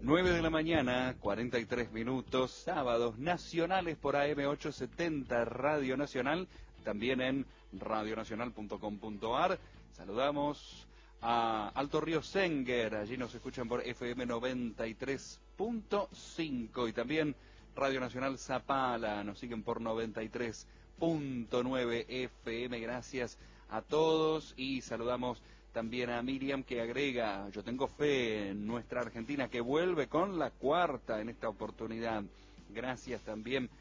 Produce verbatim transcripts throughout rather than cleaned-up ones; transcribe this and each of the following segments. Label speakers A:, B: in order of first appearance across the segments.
A: nueve de la mañana, cuarenta y tres minutos, sábados nacionales por A M ochocientos setenta Radio Nacional, también en radio nacional punto com punto a r. Saludamos a Alto Río Senguer, allí nos escuchan por F M noventa y tres punto cinco y también Radio Nacional Zapala, nos siguen por noventa y tres punto nueve F M. Gracias a todos y saludamos también a Miriam, que agrega: yo tengo fe en nuestra Argentina, que vuelve con la cuarta en esta oportunidad. Gracias también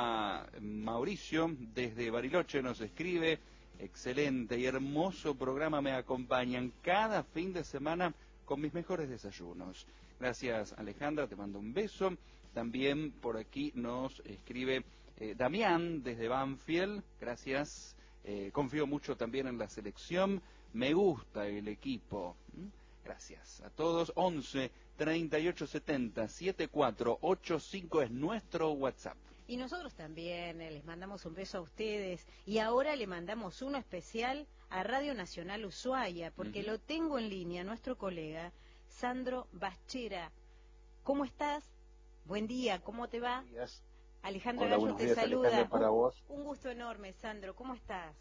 A: a Mauricio desde Bariloche, nos escribe: excelente y hermoso programa, me acompañan cada fin de semana con mis mejores desayunos. Gracias, Alejandra, te mando un beso. También por aquí nos escribe eh, Damián desde Banfield: gracias, eh, confío mucho también en la selección, me gusta el equipo. Gracias a todos. Once treinta y ocho setenta setenta y cuatro ochenta y cinco es nuestro WhatsApp.
B: Y nosotros también eh, les mandamos un beso a ustedes. Y ahora le mandamos uno especial a Radio Nacional Ushuaia, porque uh-huh. lo tengo en línea, nuestro colega Sandro Bachera. ¿Cómo estás? Buen día, ¿cómo te va?
C: Buenos días.
B: Alejandro
C: Hola,
B: Gallo te
C: días,
B: saluda.
C: Para
B: un,
C: vos.
B: un gusto enorme, Sandro. ¿Cómo estás?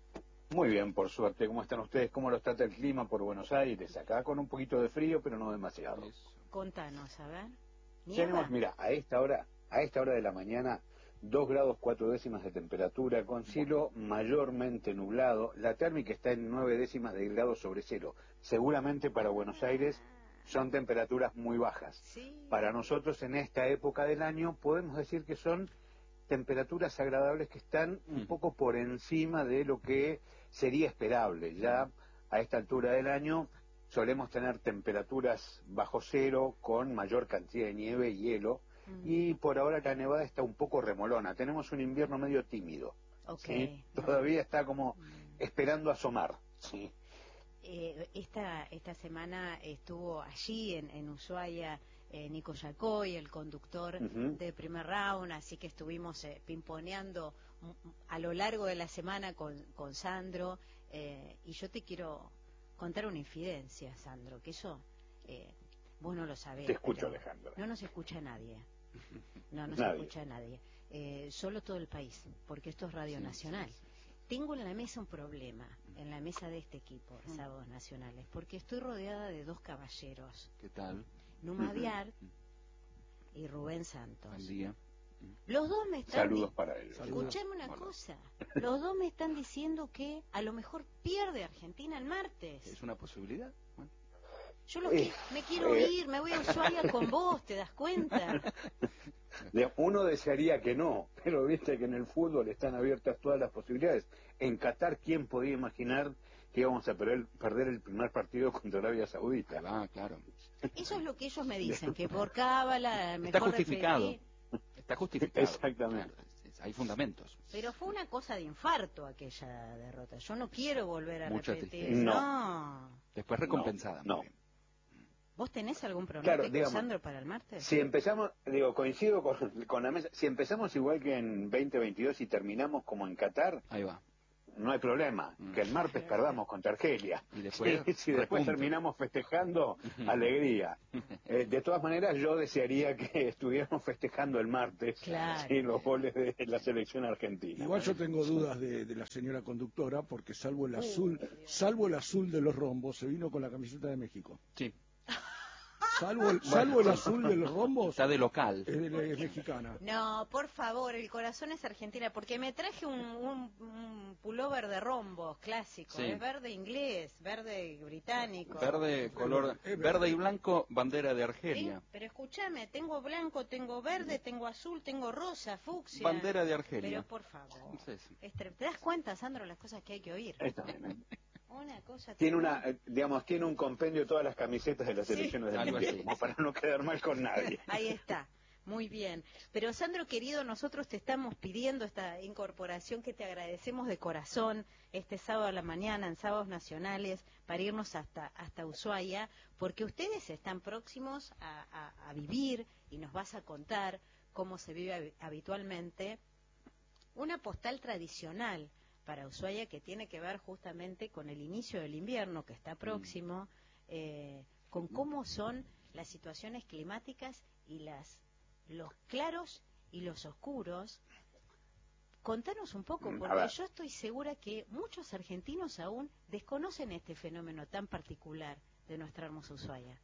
C: Muy bien, por suerte. ¿Cómo están ustedes? ¿Cómo los trata el clima por Buenos Aires? Acá con un poquito de frío, pero no demasiado.
B: Contanos, a ver.
C: Tenemos, mira, a esta hora, a esta hora de la mañana, dos grados cuatro décimas de temperatura, con cielo mayormente nublado. La térmica está en nueve décimas de grado sobre cero. Seguramente para Buenos Aires son temperaturas muy bajas.
B: Sí.
C: Para nosotros en esta época del año podemos decir que son temperaturas agradables que están un poco por encima de lo que sería esperable. Ya a esta altura del año solemos tener temperaturas bajo cero con mayor cantidad de nieve y hielo, mm. y por ahora la nevada está un poco remolona. Tenemos un invierno medio tímido.
B: Okay.
C: ¿Sí? Todavía está como esperando asomar. ¿Sí?
B: Eh, esta esta semana estuvo allí en, en Ushuaia eh, Nico Yacoy, el conductor uh-huh. de Primer Round, así que estuvimos eh, pimponeando a lo largo de la semana con, con Sandro, eh, y yo te quiero contar una infidencia, Sandro, que eso eh, vos no lo sabés.
C: Te escucho, Alejandro.
B: No nos escucha nadie. No nos
C: nadie.
B: escucha nadie. Eh, solo todo el país, porque esto es Radio
A: sí,
B: Nacional.
A: Sí, sí.
B: Tengo en la mesa un problema, en la mesa de este equipo, Sábados Nacionales, porque estoy rodeada de dos caballeros.
A: ¿Qué tal?
B: Numa Viar y Rubén Santos.
A: Buen día.
B: Los dos me están...
C: Saludos para ellos.
B: Escuchame una Hola. cosa. Los dos me están diciendo que a lo mejor pierde Argentina el martes.
A: ¿Es una posibilidad? Bueno.
B: Yo lo que... me quiero
C: eh,
B: ir, me voy a Ushuaia con vos, ¿te das cuenta?
C: Uno desearía que no, pero viste que en el fútbol están abiertas todas las posibilidades. En Qatar, ¿quién podía imaginar que íbamos a perder, perder el primer partido contra Arabia Saudita?
A: Ah, claro.
B: Eso es lo que ellos me dicen, que por cábala...
A: Está justificado.
B: Referir...
A: Está justificado.
C: Exactamente.
A: Hay fundamentos.
B: Pero fue una cosa de infarto aquella derrota. Yo no quiero volver a
A: Mucha
B: repetir.
A: tristeza.
B: No.
A: Después recompensada.
C: No. no.
B: ¿Vos tenés algún pronóstico,
C: claro, digamos,
B: Sandro, para el martes?
C: Si empezamos, digo, coincido con, con la mesa, si empezamos igual que en veinte veintidós y terminamos como en Qatar,
A: ahí va.
C: No hay problema, mm. que el martes perdamos contra Argelia.
A: Y después,
C: sí, si después terminamos festejando, alegría. Eh, de todas maneras, yo desearía que estuviéramos festejando el martes,
B: claro.
C: sí, los goles de la selección argentina.
D: Igual yo tengo dudas de, de la señora conductora, porque salvo el azul, salvo el azul de los rombos, se vino con la camiseta de México.
A: Sí.
D: Salvo el, salvo el azul de los rombos.
A: Está de local.
D: Es, de, es mexicana.
B: No, por favor, el corazón es argentina, porque me traje un, un, un pullover de rombos clásico. Sí. Es verde inglés, verde británico.
A: Verde, color, verde y blanco, bandera de Argelia.
B: ¿Sí? Pero escúchame, tengo blanco, tengo verde, tengo azul, tengo rosa, fucsia.
A: Bandera de Argelia.
B: Pero por favor. Sí, sí. ¿Te das cuenta, Sandro, las cosas que hay que oír?
C: Está bien, ¿eh?
B: Una cosa
C: tiene una, eh, digamos, tiene un compendio de todas las camisetas de las selecciones sí. del mundial, como para no quedar mal con nadie.
B: Ahí está, muy bien. Pero Sandro querido, nosotros te estamos pidiendo esta incorporación que te agradecemos de corazón este sábado a la mañana en Sábados Nacionales para irnos hasta hasta Ushuaia, porque ustedes están próximos a, a, a vivir y nos vas a contar cómo se vive habitualmente una postal tradicional para Ushuaia que tiene que ver justamente con el inicio del invierno que está próximo, eh, con cómo son las situaciones climáticas y las los claros y los oscuros. Contanos un poco, porque yo estoy segura que muchos argentinos aún desconocen este fenómeno tan particular de nuestra hermosa Ushuaia.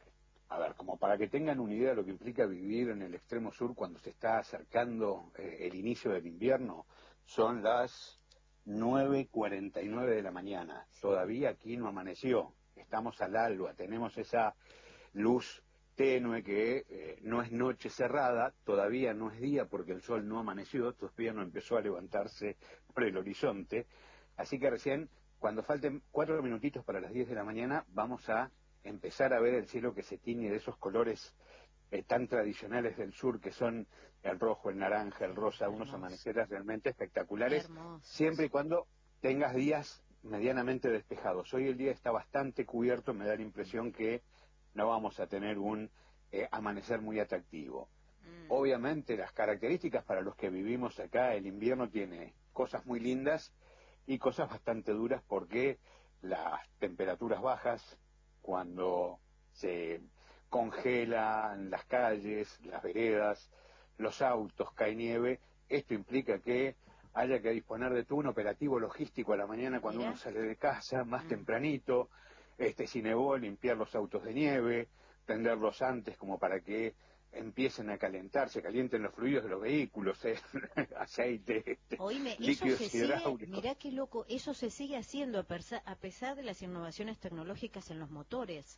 C: A ver, como para que tengan una idea de lo que implica vivir en el extremo sur cuando se está acercando eh, el inicio del invierno, son las nueve cuarenta y nueve de la mañana. Todavía aquí no amaneció, estamos al alba, tenemos esa luz tenue que eh, no es noche cerrada, todavía no es día porque el sol no amaneció, todavía no empezó a levantarse por el horizonte, así que recién, cuando falten cuatro minutitos para las diez de la mañana, vamos a empezar a ver el cielo que se tiñe de esos colores eh, tan tradicionales del sur, que son el rojo, el naranja, el rosa,
B: Hermoso.
C: Unos amaneceres realmente espectaculares,
B: Hermoso.
C: Siempre y cuando tengas días medianamente despejados. Hoy el día está bastante cubierto, me da la impresión que no vamos a tener un eh, amanecer muy atractivo. Mm. Obviamente las características para los que vivimos acá, el invierno tiene cosas muy lindas y cosas bastante duras porque las temperaturas bajas, cuando se congelan las calles, las veredas, los autos, cae nieve, esto implica que haya que disponer de todo un operativo logístico a la mañana cuando
B: Mira.
C: uno sale de casa, más
B: Mm.
C: tempranito, este, si nevó, limpiar los autos de nieve, prenderlos antes como para que empiecen a calentarse, calienten los fluidos de los vehículos, eh, aceite, este,
B: Oíme, eso
C: líquidos
B: se sigue,
C: hidráulicos.
B: mirá qué loco, eso se sigue haciendo a, persa, a pesar de las innovaciones tecnológicas en los motores.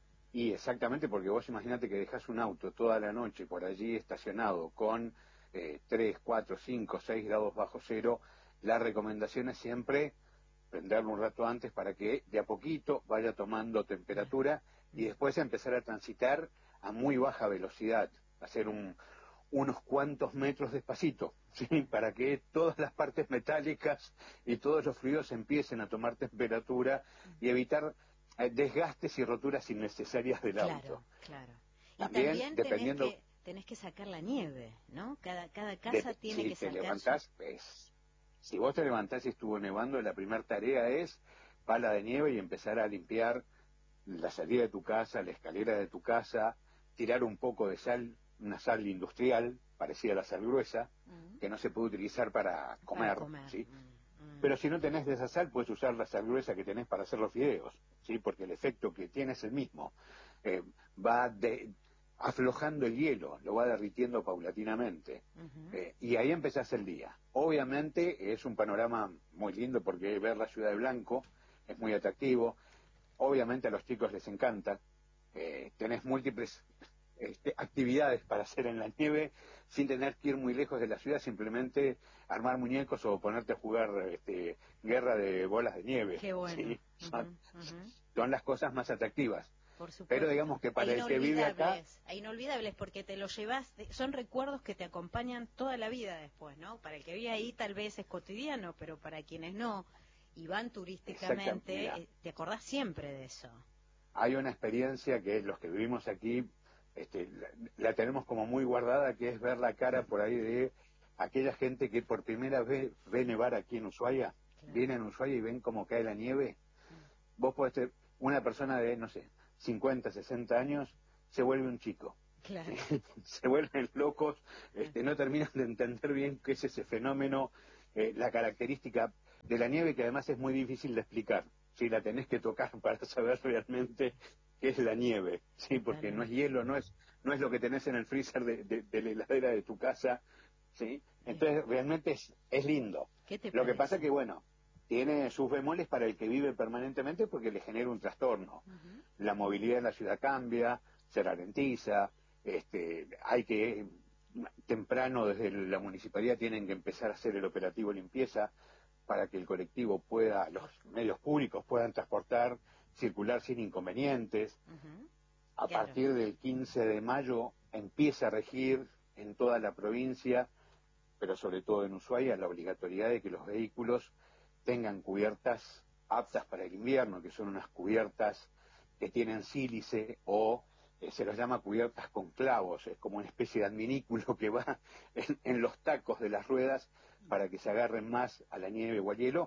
C: Y exactamente, porque vos imaginate que dejas un auto toda la noche por allí estacionado con eh, tres, cuatro, cinco, seis grados bajo cero, la recomendación es siempre prenderlo un rato antes para que de a poquito vaya tomando temperatura y después empezar a transitar a muy baja velocidad, hacer un, unos cuantos metros despacito, ¿sí? Para que todas las partes metálicas y todos los fluidos empiecen a tomar temperatura y evitar eh, desgastes y roturas innecesarias del
B: Claro,
C: auto.
B: Claro. Y
C: También,
B: también
C: dependiendo,
B: tenés que, tenés que sacar la nieve, ¿no? Cada, cada casa
C: de,
B: tiene
C: si
B: que
C: te
B: sacar
C: levantás,
B: su...
C: pues, si vos te levantás y estuvo nevando, la primera tarea es pala de nieve y empezar a limpiar la salida de tu casa, la escalera de tu casa, tirar un poco de sal, una sal industrial, parecida a la sal gruesa, mm. que no se puede utilizar para comer,
B: para comer.
C: ¿sí?
B: Mm.
C: Pero si no tenés de esa sal, puedes usar la sal gruesa que tenés para hacer los fideos, ¿sí? Porque el efecto que tiene es el mismo. Eh, va de, aflojando el hielo, lo va derritiendo paulatinamente. Uh-huh. eh, y ahí empezás el día. Obviamente es un panorama muy lindo porque ver la ciudad de blanco es muy atractivo. Obviamente a los chicos les encanta. Eh, tenés múltiples este, actividades para hacer en la nieve sin tener que ir muy lejos de la ciudad, simplemente armar muñecos o ponerte a jugar este, guerra de bolas de nieve.
B: Qué bueno.
C: ¿Sí?
B: Uh-huh,
C: son,
B: uh-huh. son
C: las cosas más atractivas.
B: Por supuesto.
C: Pero digamos que para el que vive acá...
B: inolvidables porque te los llevas, son recuerdos que te acompañan toda la vida después, ¿no? Para el que vive ahí tal vez es cotidiano, pero para quienes no y van turísticamente, te acordás siempre de eso.
C: Hay una experiencia que los que vivimos aquí este, la, la tenemos como muy guardada, que es ver la cara por ahí de aquella gente que por primera vez ve nevar aquí en Ushuaia, claro. Vienen a Ushuaia y ven cómo cae la nieve. Mm. Vos podés ser una persona de, no sé, cincuenta, sesenta años, se vuelve un chico.
B: Claro.
C: Se vuelven locos, este, no terminan de entender bien qué es ese fenómeno, eh, la característica de la nieve, que además es muy difícil de explicar. Si la tenés que tocar para saber realmente qué es la nieve, sí, porque no es hielo, no es no es lo que tenés en el freezer de, de, de la heladera de tu casa, sí. Entonces realmente es, es lindo.
B: ¿Qué te
C: lo
B: parece?
C: que pasa que bueno, tiene sus bemoles para el que vive permanentemente porque le genera un trastorno. Uh-huh. La movilidad en la ciudad cambia, se ralentiza, este, hay que temprano desde la municipalidad tienen que empezar a hacer el operativo limpieza para que el colectivo pueda, los medios públicos puedan transportar, circular sin inconvenientes. Uh-huh. A claro. partir del quince de mayo empieza a regir en toda la provincia, pero sobre todo en Ushuaia, la obligatoriedad de que los vehículos tengan cubiertas aptas para el invierno, que son unas cubiertas que tienen sílice o eh, se los llama cubiertas con clavos, es como una especie de adminículo que va en, en los tacos de las ruedas para que se agarren más a la nieve o al hielo,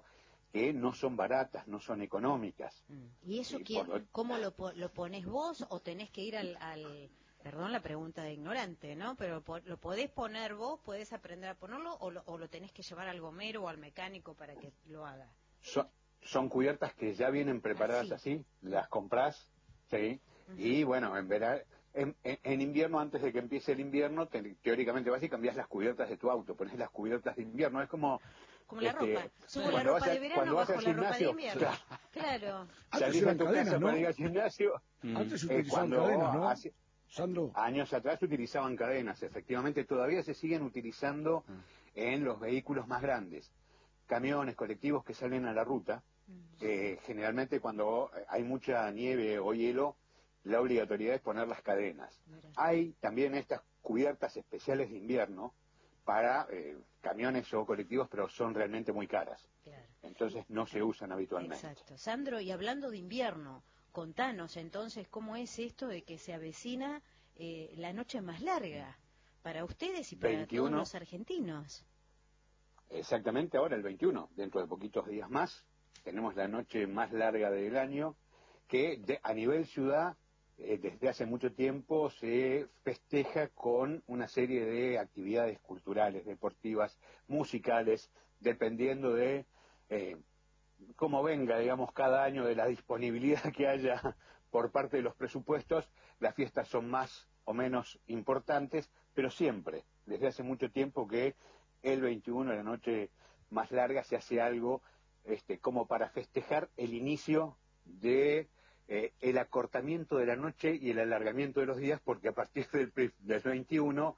C: que no son baratas, no son económicas.
B: ¿Y eso
C: Sí,
B: quién,
C: por lo-
B: cómo lo, po- lo pones vos o tenés que ir al, al... Perdón la pregunta de ignorante, ¿no? Pero po- ¿lo podés poner vos, podés aprender a ponerlo o lo, o lo tenés que llevar al gomero o al mecánico para que lo haga?
C: Son, son cubiertas que ya vienen preparadas
B: Así.
C: así, las comprás, ¿sí?
B: Ujú.
C: Y bueno, en verano, en, en- en invierno, antes de que empiece el invierno, te- teóricamente vas y cambias las cubiertas de tu auto, pones las cubiertas de invierno, es como...
B: Como la
C: este,
B: ropa. Subo la
C: cuando
B: ropa
C: vas a-
B: de verano,
C: cuando vas
B: bajo
C: al
B: la ropa de
C: gimnasio,
B: invierno.
C: claro.
B: Claro.
D: Antes
C: Salís de
D: eran
C: tu
D: cadenas,
C: casa
D: ¿no?
C: para ir al gimnasio.
A: Mm.
D: Antes se
C: eh,
D: utilizaban
C: cuando
D: cadenas, ¿no?
C: hace-
D: Sandro.
C: años atrás utilizaban cadenas, efectivamente, todavía se siguen utilizando
A: Mm.
C: en los vehículos más grandes. Camiones, colectivos que salen a la ruta, eh, generalmente cuando hay mucha nieve o hielo, la obligatoriedad es poner las cadenas.
B: Mira.
C: Hay también estas cubiertas especiales de invierno para eh, camiones o colectivos, pero son realmente muy caras.
B: Claro.
C: Entonces no se usan habitualmente.
B: Exacto. Sandro, y hablando de invierno, contanos entonces cómo es esto de que se avecina eh, la noche más larga para ustedes y para
C: veintiuno.
B: todos los argentinos.
C: Exactamente ahora, el veintiuno, dentro de poquitos días más, tenemos la noche más larga del año, que de- a nivel ciudad, eh, desde hace mucho tiempo, se festeja con una serie de actividades culturales, deportivas, musicales, dependiendo de eh, cómo venga, digamos, cada año, de la disponibilidad que haya por parte de los presupuestos. Las fiestas son más o menos importantes, pero siempre, desde hace mucho tiempo, que el veintiuno, la noche más larga, se hace algo este, como para festejar el inicio de eh, el acortamiento de la noche y el alargamiento de los días, porque a partir del, pri- del veintiuno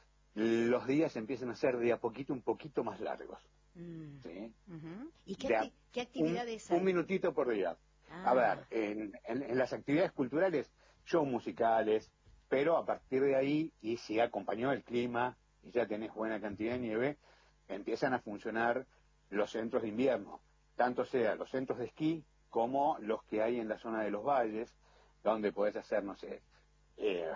C: los días empiezan a ser de a poquito un poquito más largos.
B: Mm.
C: ¿Sí?
B: Ujú. ¿Y qué,
C: De a-
B: acti- qué
C: un,
B: actividades
C: un
B: hay?
C: minutito por día.
B: Ah,
C: A ver, en, en- en las actividades culturales, shows musicales, pero a partir de ahí, y si acompañó el clima, y ya tenés buena cantidad de nieve, empiezan a funcionar los centros de invierno, tanto sea los centros de esquí como los que hay en la zona de los valles, donde podés hacer, no sé, eh,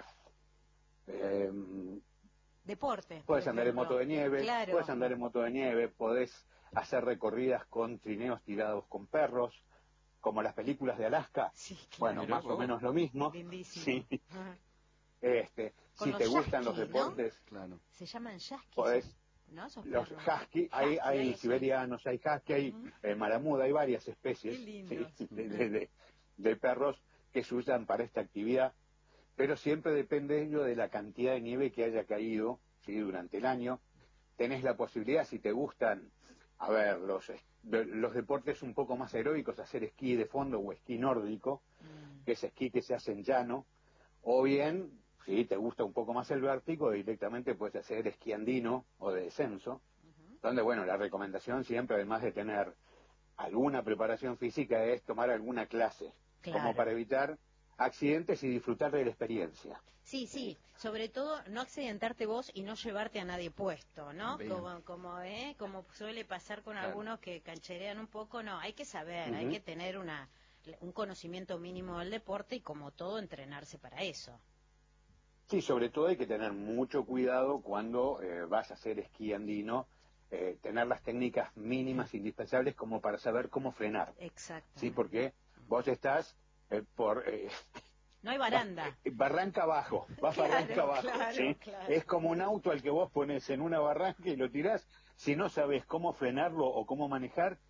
C: eh,
B: deportes. por
C: podés andar en
B: ejemplo.
C: moto de nieve,
B: Claro.
C: podés andar en moto de nieve, podés hacer recorridas con trineos tirados con perros, como las películas de Alaska.
B: Sí, claro.
C: Bueno,
A: Mirá
C: más o
A: vos.
C: menos lo mismo.
B: Lindísimo.
C: Sí.
B: Ajá.
C: Este,
B: Con
C: si
B: los
C: te gustan los
B: yasquis, ¿no?
C: deportes,
A: Claro.
B: Se llaman yasquis,
C: podés,
B: ¿no? Esos
C: los
B: perros.
C: husky, hay,
B: Husky,
C: hay
B: eso.
C: siberianos, hay husky, hay
B: Ujú.
C: eh, maramuda, hay varias especies
B: Qué lindos.
C: ¿sí? de, de- de- de perros que se usan para esta actividad, pero siempre depende ello de la cantidad de nieve que haya caído, ¿sí? Durante el año. Tenés la posibilidad, si te gustan, a ver, los, de- los deportes un poco más aeróbicos, hacer esquí de fondo o esquí nórdico,
B: Mm.
C: que es esquí que se hace en llano, o bien, si te gusta un poco más el vértigo, directamente puedes hacer esquí andino o de descenso,
B: Ujú.
C: donde, bueno, la recomendación siempre, además de tener alguna preparación física, es tomar alguna clase,
B: Claro.
C: como para evitar accidentes y disfrutar de la experiencia.
B: Sí, sí, sobre todo no accidentarte vos y no llevarte a nadie puesto, ¿no?
A: Bien.
B: Como, como, ¿eh? como suele pasar con
A: Claro.
B: algunos que cancherean un poco, no, hay que saber, hay
C: Ujú.
B: que tener una un conocimiento mínimo del deporte y como todo entrenarse para eso.
C: Sí, sobre todo hay que tener mucho cuidado cuando eh, vas a hacer esquí andino, eh, tener las técnicas mínimas indispensables como para saber cómo frenar,
B: Exacto.
C: ¿sí? Porque vos estás eh, por... eh,
B: No hay baranda.
C: Eh, barranca abajo, vas
B: Claro,
C: barranca abajo,
B: claro,
C: ¿sí?
B: claro.
C: Es como un auto al que vos pones en una barranca y lo tirás, si no sabes cómo frenarlo o cómo manejar,